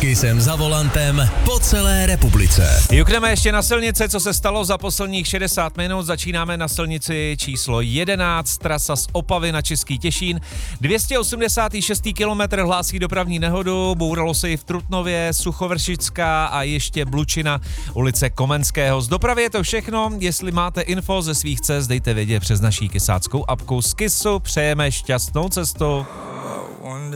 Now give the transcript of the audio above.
Kysem za volantem po celé republice. Jukneme ještě na silnice, co se stalo za posledních 60 minut. Začínáme na silnici číslo 11, trasa z Opavy na Český Těšín. 286. kilometr hlásí dopravní nehodu, bouralo se i v Trutnově, Suchovršická a ještě Blučina, ulice Komenského. Z dopravy je to všechno, jestli máte info ze svých cest, dejte vědět přes naší kysáckou apku z Kysu. Přejeme šťastnou cestu.